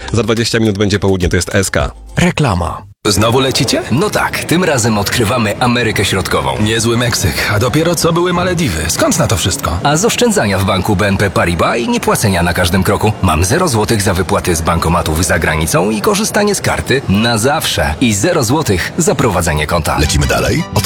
Za 20 minut będzie południe, to jest SK. Reklama. Znowu lecicie? No tak, tym razem odkrywamy Amerykę Środkową. Niezły Meksyk, a dopiero co były Malediwy. Skąd na to wszystko? A z oszczędzania w banku BNP Paribas i niepłacenia na każdym kroku mam 0 zł za wypłaty z bankomatów za granicą i korzystanie z karty na zawsze. I 0 zł za prowadzenie konta. Lecimy dalej.